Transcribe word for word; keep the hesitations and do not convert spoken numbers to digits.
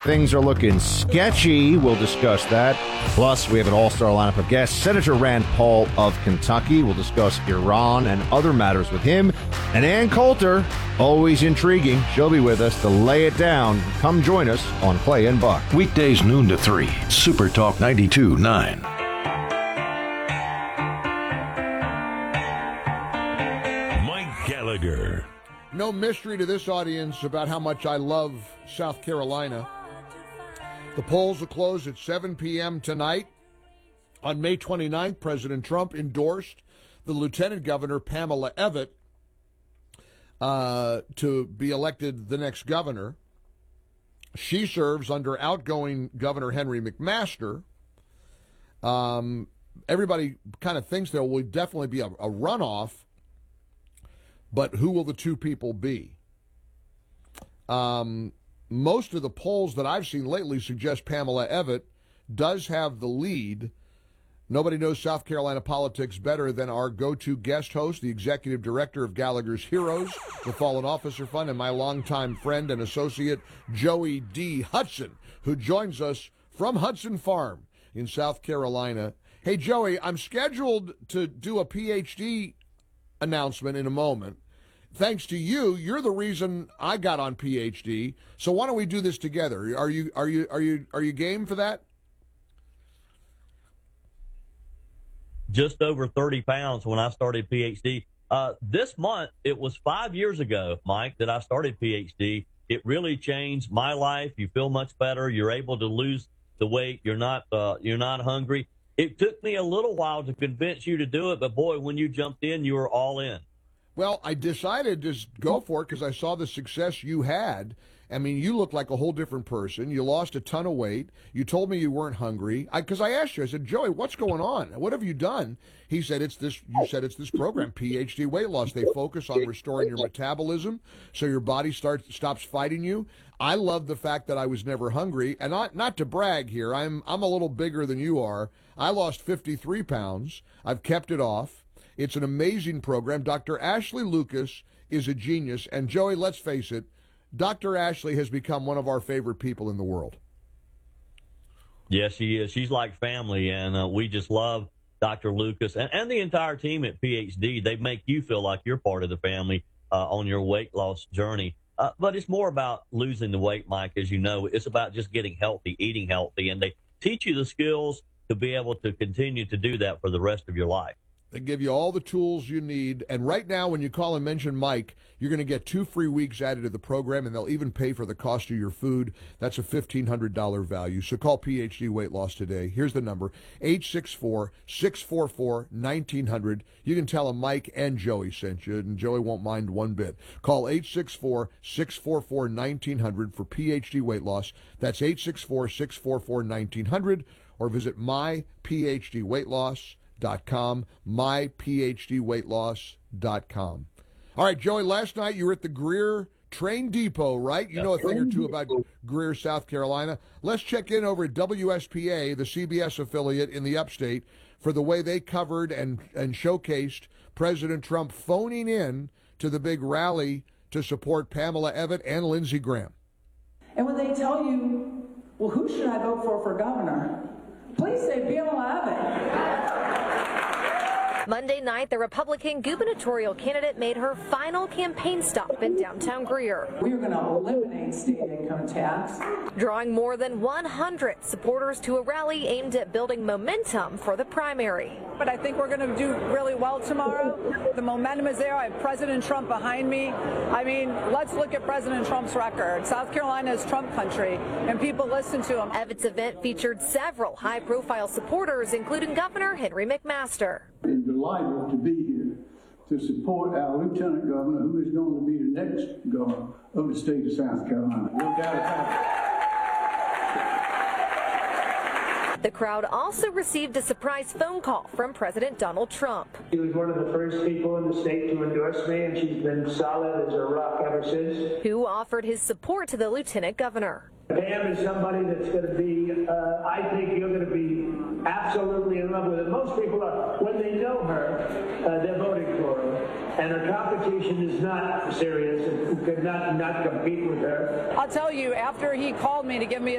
things are looking sketchy. We'll discuss that. Plus, we have an all-star lineup of guests. Senator Rand Paul of Kentucky. We'll discuss Iran and other matters with him. And Ann Coulter, always intriguing. She'll be with us to lay it down. Come join us on Clay and Buck. Weekdays noon to three. Super Talk ninety-two point nine. Mike Gallagher. No mystery to this audience about how much I love South Carolina. The polls will close at seven p.m. tonight. On May twenty-ninth, President Trump endorsed the Lieutenant Governor, Pamela Evette, uh, to be elected the next governor. She serves under outgoing Governor Henry McMaster. Um, everybody kind of thinks there will definitely be a, a runoff, but who will the two people be? Um, most of the polls that I've seen lately suggest Pamela Evette does have the lead. Nobody knows South Carolina politics better than our go-to guest host, the executive director of Gallagher's Heroes, the Fallen Officer Fund, and my longtime friend and associate, Joey D. Hudson, who joins us from Hudson Farm in South Carolina. Hey, Joey, I'm scheduled to do a P H D announcement in a moment. Thanks to you, you're the reason I got on P H D. So why don't we do this together? Are you are you are you are you game for that? Just over thirty pounds when I started P H D. Uh, this month, it was five years ago, Mike, that I started P H D. It really changed my life. You feel much better. You're able to lose the weight. You're not uh, you're not hungry. It took me a little while to convince you to do it, but boy, when you jumped in, you were all in. Well, I decided to just go for it because I saw the success you had. I mean, you look like a whole different person. You lost a ton of weight. You told me you weren't hungry. Because I, I asked you, I said, Joey, what's going on? What have you done? He said, it's this, you said it's this program, P H D Weight Loss. They focus on restoring your metabolism so your body starts stops fighting you. I love the fact that I was never hungry. And not, not to brag here, I'm, I'm a little bigger than you are. I lost fifty-three pounds. I've kept it off. It's an amazing program. Doctor Ashley Lucas is a genius. And Joey, let's face it, Doctor Ashley has become one of our favorite people in the world. Yes, she is. She's like family, and uh, we just love Doctor Lucas and, and the entire team at P H D. They make you feel like you're part of the family uh, on your weight loss journey. Uh, but it's more about losing the weight, Mike, as you know. It's about just getting healthy, eating healthy, and they teach you the skills to be able to continue to do that for the rest of your life. They give you all the tools you need. And right now, when you call and mention Mike, you're going to get two free weeks added to the program, and they'll even pay for the cost of your food. That's a fifteen hundred dollars value. So call P H D Weight Loss today. Here's the number, eight six four, six four four, one nine zero zero. You can tell them Mike and Joey sent you, and Joey won't mind one bit. Call eight six four, six four four, one nine zero zero for P H D Weight Loss. That's eight six four, six four four, one nine zero zero, or visit my P H D weight loss dot com, my P H D weight loss dot com. All right, Joey, last night you were at the Greer Train Depot, right? You know a thing or two about Greer, South Carolina. Let's check in over at W S P A, the C B S affiliate in the upstate, for the way they covered and, and showcased President Trump phoning in to the big rally to support Pamela Evette and Lindsey Graham. And when they tell you, well, who should I vote for for governor? Please say Pamela Evette. Monday night, the Republican gubernatorial candidate made her final campaign stop in downtown Greer. We are going to eliminate state income tax. Drawing more than one hundred supporters to a rally aimed at building momentum for the primary. But I think we're going to do really well tomorrow. The momentum is there. I have President Trump behind me. I mean, let's look at President Trump's record. South Carolina is Trump country, and people listen to him. Evette's event featured several high-profile supporters, including Governor Henry McMaster. I'm delighted to be here to support our Lieutenant Governor, who is going to be the next governor of the state of South Carolina. No doubt about it. The crowd also received a surprise phone call from President Donald Trump. She was one of the first people in the state to endorse me, and she's been solid as a rock ever since. Who offered his support to the lieutenant governor. Pam is somebody that's going to be, uh, I think you're going to be absolutely in love with her. Most people are, when they know her, uh, they're voting for her. And her competition is not serious and could not, not compete with her. I'll tell you, after he called me to give me a